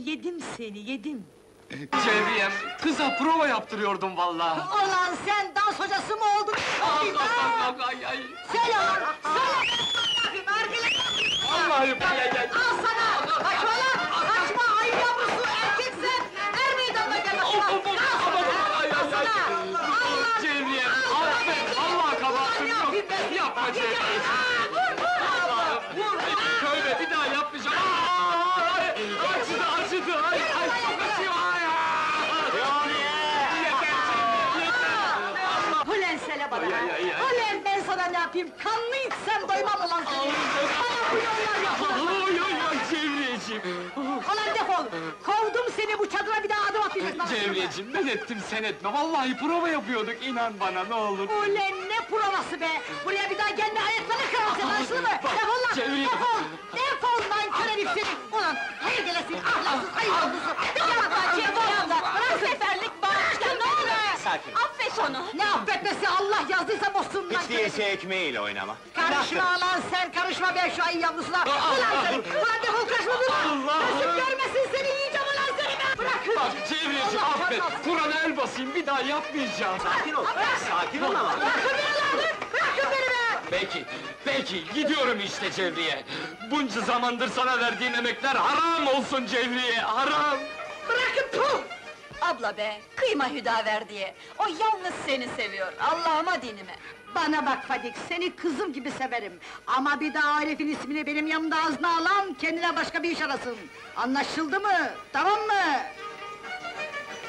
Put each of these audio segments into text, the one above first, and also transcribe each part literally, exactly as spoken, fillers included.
yedim seni, yedim! Cevriyem, kıza prova yaptırıyordum vallahi. Ulan sen dans hocası mı oldun? Ay, ay, ay, ay. Söyle ulan, söyle! Bakayım, arkadaş! Allah'ım, ay, ay, ay. Al sana! Kaç ulan! Kaçma, ayı yavrusu, erkeksen! Er meydanına gel Of, başıma! of, of, aman, aman, ay, ay, ay. Allah! Cevriyem, affet, vallahi kabahatim yok. Yapma Cevriyem. Allah'ım, tövbe, bir daha yapmayacağım. Ay, ay, acıdı, acıdı, ay, ay, çok acıyor, ay, ay. Yeter Cevriyem, yeter. Ulan söyle bana! Ay, ay, ay, ay. Ulan ben sana ne yapayım? Kanlı içsem doymam ulan seni! Bana bu yollar yapılır! Oy, oy, oy, Cevriyeciğim. Ulan defol! Kovdum seni, bu çadıra bir daha adım atmayacaksın! Cevriyeciğim, ben ettim, sen etme. Vallahi prova yapıyorduk, inan bana, ne olur. Ulan ne provası be! Buraya bir daha gelme, ayaklarını kırarsın, anlaşıldı mı? Defol lan! Çevir. Defol! Defol lan köle herif seni! Ulan hayır gelesin, ahlaksız, hayır oldusu! Defol lan çevir! Bırak seferlik bağışla, ne olur! Sakin. Affet onu! Ne affetmesi, Allah yazdıysa bozsun lan! Hiç değilse ekmeğiyle oynama. Karışma lan sen, karışma be şu ayı yavrusuna! Ulan seni! Ulan defol kaçma dur! Allah! Gözüm görmesin seni, yiyeceğim ulan seni ben! Bırakın! Bak Cevriyeciğim, Allah affet. canına! Kur'an'a el basayım, bir daha yapmayacağım. Sakin ol, sakin ol ama. Bırakın beni lan! Bırakın beni be! Peki, peki, gidiyorum işte Cevriye. Bunca zamandır sana verdiğim emekler haram olsun Cevriye, haram! Bırakın puh! Abla be, kıyma Hüdaver diye. O yalnız seni seviyor, Allah'ıma dinime. Bana bak Fadik, seni kızım gibi severim. Ama bir daha o herifin ismini benim yanımda ağzına alan, kendine başka bir iş arasın. Anlaşıldı mı? Tamam mı?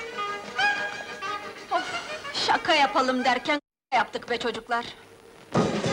Of, şaka yapalım derken yaptık be çocuklar.